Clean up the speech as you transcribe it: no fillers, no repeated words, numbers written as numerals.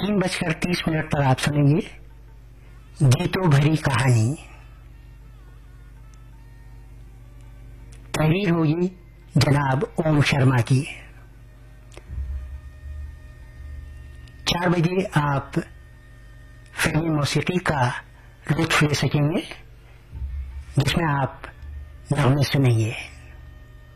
3:30 पर आप सुनेंगे गीतों भरी कहानी। तहरीर होगी जनाब ओम शर्मा की। 4 बजे आप फिल्मी मौसीकी का लुत्फ ले सकेंगे, जिसमें आप नगमे सुनेंगे।